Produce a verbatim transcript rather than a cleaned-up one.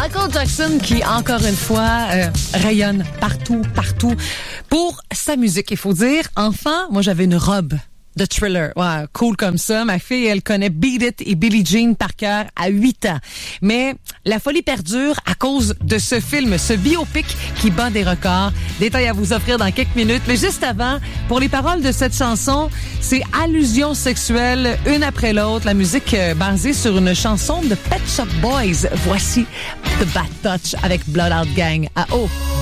Michael Jackson qui, encore une fois, euh, rayonne partout, partout pour sa musique. Il faut dire, enfant, moi, j'avais une robe de Thriller. Ouais, cool comme ça. Ma fille, elle connaît Beat It et Billie Jean par cœur à huit ans. Mais la folie perdure à cause de ce film, ce biopic qui bat des records. Détails à vous offrir dans quelques minutes. Mais juste avant, pour les paroles de cette chanson, c'est allusion sexuelle une après l'autre. La musique euh, basée sur une chanson de Pet Shop Boys. Voici The Bad Touch avec Blood Out Gang à haut